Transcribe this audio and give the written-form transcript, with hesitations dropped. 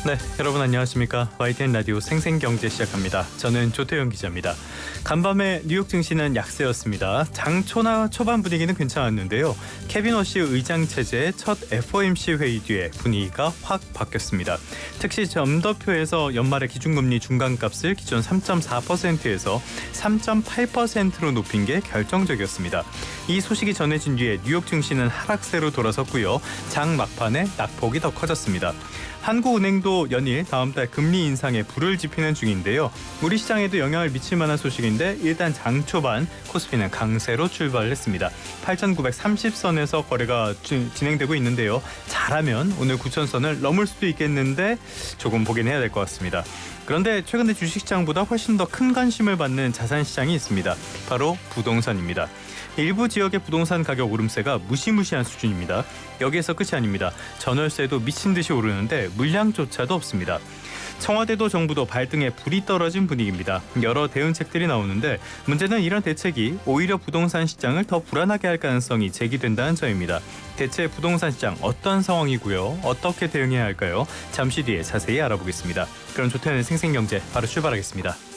네, 여러분 안녕하십니까? YTN 라디오 생생경제 시작합니다. 저는 조태영 기자입니다. 간밤에 뉴욕 증시는 약세였습니다. 장 초반 분위기는 괜찮았는데요. 케빈 워시 의장 체제의 첫 FOMC 회의 뒤에 분위기가 확 바뀌었습니다. 특히 점도표에서 연말의 기준금리 중간값을 기존 3.4%에서 3.8%로 높인 게 결정적이었습니다. 이 소식이 전해진 뒤에 뉴욕 증시는 하락세로 돌아섰고요. 장 막판에 낙폭이 더 커졌습니다. 한국은행도 연일 다음 달 금리 인상에 불을 지피는 중인데요. 우리 시장에도 영향을 미칠 만한 소식인데 일단 장 초반 코스피는 강세로 출발했습니다. 8,930선에서 거래가 진행되고 있는데요. 잘하면 오늘 9,000선을 넘을 수도 있겠는데 조금 보긴 해야 될 것 같습니다. 그런데 최근에 주식시장보다 훨씬 더 큰 관심을 받는 자산시장이 있습니다. 바로 부동산입니다. 일부 지역의 부동산 가격 오름세가 무시무시한 수준입니다. 여기에서 끝이 아닙니다. 전월세도 미친 듯이 오르는데 물량조차도 없습니다. 청와대도 정부도 발등에 불이 떨어진 분위기입니다. 여러 대응책들이 나오는데 문제는 이런 대책이 오히려 부동산 시장을 더 불안하게 할 가능성이 제기된다는 점입니다. 대체 부동산 시장 어떤 상황이고요? 어떻게 대응해야 할까요? 잠시 뒤에 자세히 알아보겠습니다. 그럼 조태현의 생생경제 바로 출발하겠습니다.